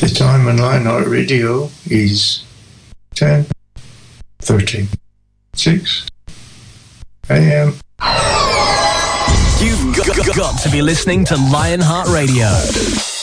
The time on Lionheart Radio is 10:36 a.m. You've got to be listening to Lionheart Radio.